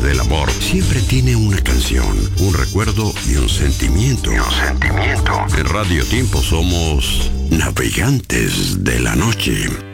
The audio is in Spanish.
del amor siempre tiene una canción, un recuerdo y un sentimiento. En Radio Tiempo somos navegantes de la noche.